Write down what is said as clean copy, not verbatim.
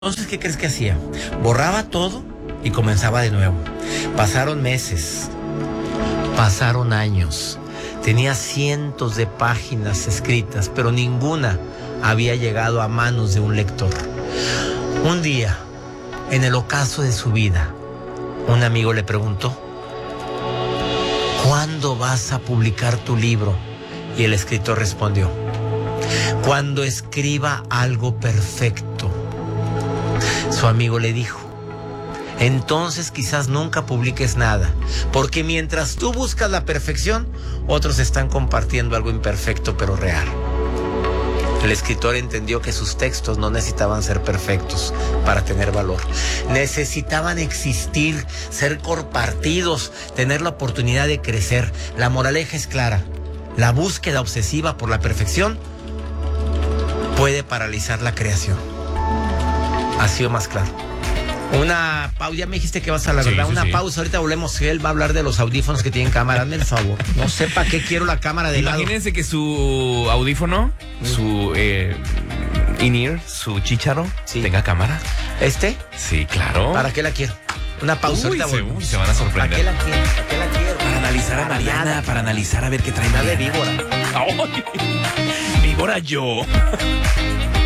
Entonces, ¿qué crees que hacía? Borraba todo y comenzaba de nuevo. Pasaron meses, pasaron años. Tenía cientos de páginas escritas, pero ninguna había llegado a manos de un lector. Un día, en el ocaso de su vida, un amigo le preguntó: ¿cuándo vas a publicar tu libro? Y el escritor respondió: cuando escriba algo perfecto. Su amigo le dijo: entonces quizás nunca publiques nada, porque mientras tú buscas la perfección, otros están compartiendo algo imperfecto pero real. El escritor entendió que sus textos no necesitaban ser perfectos para tener valor. Necesitaban existir, ser compartidos, tener la oportunidad de crecer. La moraleja es clara: la búsqueda obsesiva por la perfección puede paralizar la creación. Ha sido más claro. Una pausa, ya me dijiste que vas a la verdad, una pausa, ahorita volvemos. Él va a hablar de los audífonos que tienen cámara, hazme el favor. No sé para qué quiero la cámara de lado. Imagínense que su audífono, su in-ear, su chícharo, tenga cámara. ¿Este? Sí, claro. ¿Para qué la quiero? Una pausa, ahorita volvemos. Se van a sorprender. ¿Para qué la quiero? ¿Para qué la quiero? Para analizar a Mariana, nada. para analizar a ver qué trae Una de Mariana. víbora. ¡Ay! Víbora yo.